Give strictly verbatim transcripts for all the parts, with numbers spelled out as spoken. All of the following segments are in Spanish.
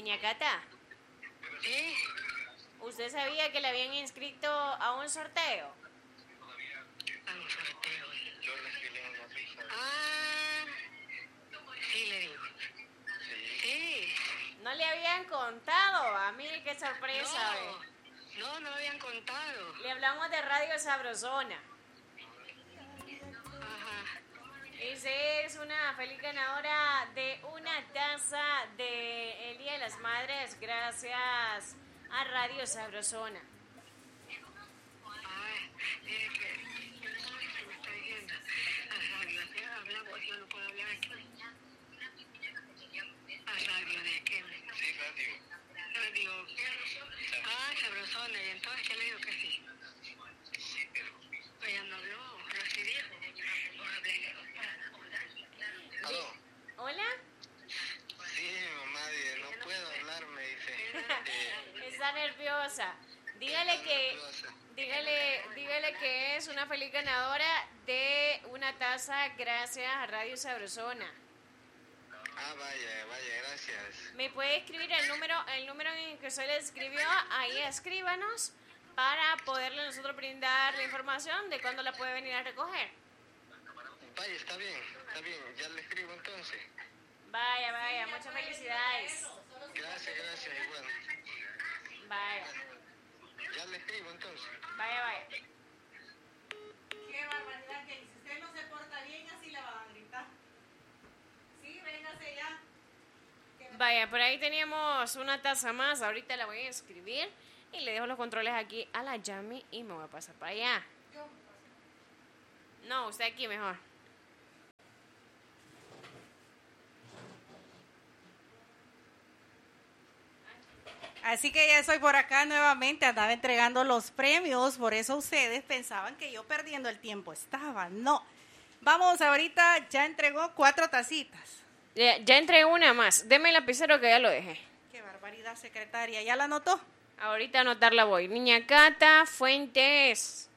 Niña Cata, ¿Sí? ¿usted sabía que le habían inscrito a un sorteo? A un sorteo. Ah, sí le digo. Sí. No le habían contado, a mí qué sorpresa, ¿ve? No, no, no me habían contado. Le hablamos de Radio Sabrosona. Ajá. Esa es una feliz ganadora de una taza de el Día de las Madres gracias a Radio Sabrosona. Ah, es que me está diciendo. A radio, ¿sí? Hablamos, yo no puedo hablar aquí. A radio de qué? Sí, radio. Radio. Ah, Sabrosona, y entonces, ¿qué le digo que sí? Sí, pero... Ella no habló, no sí dijo. No hablé. ¿Aló? ¿Hola? Sí, mamá, dice, no puedo hablar, me dice. Eh, Está nerviosa. Dígale está que nerviosa. dígale, dígale que es una feliz ganadora de una taza gracias a Radio Sabrosona. Ah, vaya, vaya, gracias. ¿Me puede escribir el número, el número en el que usted le escribió? Ahí escríbanos para poderle nosotros brindar la información de cuándo la puede venir a recoger. Vaya, está bien, está bien, ya le escribo entonces. Vaya, vaya, muchas felicidades. Gracias, gracias, igual. Vaya, Ya le escribo entonces. vaya, vaya. Qué barbaridad que si usted no se porta bien, así le van a gritar. Sí, véngase ya. Vaya, por ahí teníamos una taza más. Ahorita la voy a escribir y le dejo los controles aquí a la Yami y me voy a pasar para allá. No, usted aquí mejor. Así que ya estoy por acá nuevamente, andaba entregando los premios, por eso ustedes pensaban que yo perdiendo el tiempo estaba. No, vamos ahorita, ya entregó cuatro tacitas. Ya, ya entré una más. Deme el lapicero que ya lo dejé. Qué barbaridad, secretaria, ¿ya la anotó? Ahorita a anotarla voy. Niña Cata Fuentes.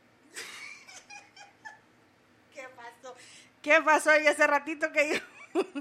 ¿Qué pasó? ¿Qué pasó ahí ese ratito que yo...